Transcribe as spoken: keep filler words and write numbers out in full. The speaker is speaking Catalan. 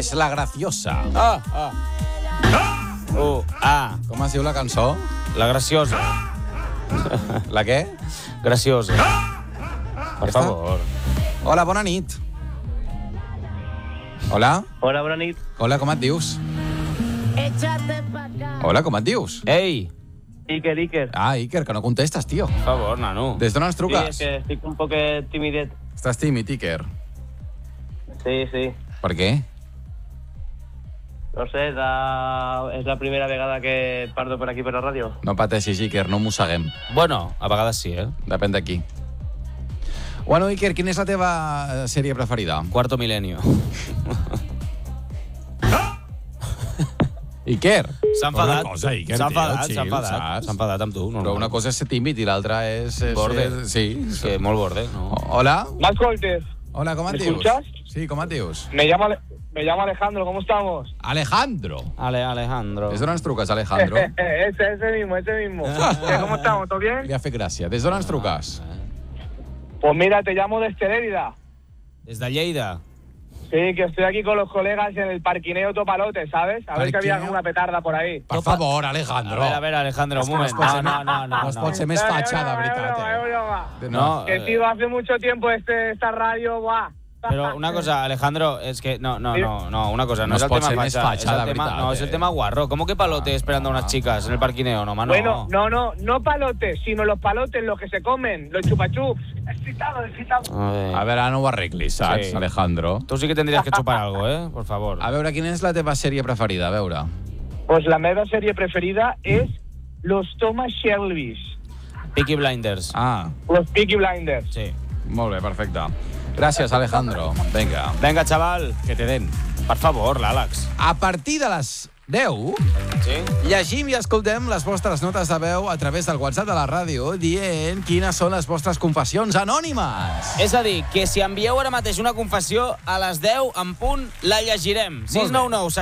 és la graciosa. Ah, ah. Uh, ah. Com es diu la cançó? La graciosa. La què? Graciosa. Per Ja està? favor. Hola, bona nit. Hola? Hola, bona nit. Hola, com et dius? Hola, com et dius? Ei, Iker, Iker. Ah, Iker, que no contestes, tio. per favor, nano. Des d'on ens Sí, truques? és que estic un poquet timidet. Estàs tímid, Iker. Sí, sí. Per què? No sé, és la, és la primera vegada que parlo per aquí per la ràdio. No pateixis, Iker, no mosseguem. Bueno, a vegades sí, eh? Depèn de qui. Bueno, Iker, quina és la teva eh, sèrie preferida? Cuarto milenio. Iker! S'ha enfadat. Una cosa, Iker, S'ha tio, enfadat, chill, s'ha enfadat. saps? S'ha enfadat amb tu, no? Però una cosa és ser tímid i l'altra és... és Borde. ser- Sí. És que molt borde, no? Hola? M'escoltes? Hola, com et ¿Me dius? escuchas? Sí, com et dius? Me llamo, Ale- me llamo Alejandro, ¿cómo estamos? Alejandro. Ale, Alejandro. Des d'on ens truques, Alejandro? ese, ese mismo, ese mismo. ¿Qué, ¿Cómo estamos? ¿Todo bien? Li ha fet gràcia. Des d'on ens truques? Pues mira, te llamo desde Lérida. Des de Lleida. Sí, que estoy aquí con los colegas en el parquineo Topalote, ¿sabes? A ver si había Parquineo? alguna petarda por ahí. Per favor, A Alejandro. veure, a veure, Alejandro, un moment. pot No, ser- no, no, no. No es no. pot ser més Eh, fatxa, es de broma, es veritat, broma, es broma. eh? No, Que tío, hace mucho tiempo este, esta radio, buah. Però una cosa, Alejandro, es que no, no, no, no, una cosa, no, No es es el pot tema ser més facha, facha, es el la tema, veritat, no, es el eh. tema guarro. ¿Cómo que palote esperando a unas chicas en el parquineo? No, mano. Bueno, no, no, no palotes, sino los palotes, los que se comen, los chupachups. Excitado, excitado. A ver. A veure, ara no ho arreglis, saps, Sí. Alejandro? Tú sí que tendrías que chupar algo, ¿eh? Por favor. A veure, quina és la teva sèrie preferida? A veure. Pues la meva serie preferida es los Thomas Shelby's, Peaky Blinders. Ah, los Peaky Blinders. Sí. molt bé, perfecte. Gràcies, Alejandro. Vinga, Venga, chaval. que te den. Per favor, l'Àlex. A partir de les deu, Sí? llegim i escoltem les vostres notes de veu a través del WhatsApp de la ràdio dient quines són les vostres confessions anònimes. És a dir, que si envieu ara mateix una confessió, a les deu en punt la llegirem. sis nou nou